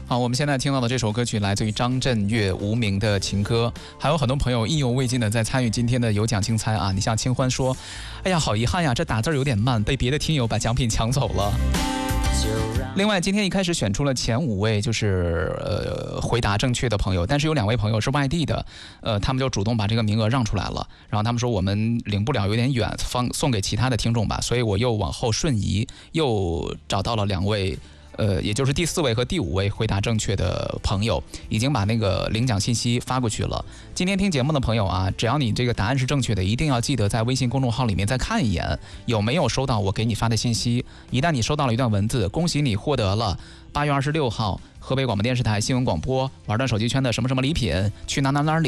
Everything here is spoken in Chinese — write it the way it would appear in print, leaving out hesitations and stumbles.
好，我们现在听到的这首歌曲来自于张震岳《无名的情歌》，还有很多朋友意犹未尽的在参与今天的有奖竞猜啊！你像清欢说：“哎呀，好遗憾呀，这打字有点慢，被别的听友把奖品抢走了。”另外，今天一开始选出了前5位，就是回答正确的朋友，但是有2位朋友是外地的，他们就主动把这个名额让出来了。然后他们说我们领不了，有点远，送给其他的听众吧。所以我又往后瞬移，又找到了2位。也就是第4位和第5位回答正确的朋友，已经把那个领奖信息发过去了。今天听节目的朋友啊，只要你这个答案是正确的，一定要记得在微信公众号里面再看一眼，有没有收到我给你发的信息。一旦你收到了一段文字，恭喜你获得了8月26号河北广播电视台新闻广播玩转手机圈的什么什么礼品，去哪里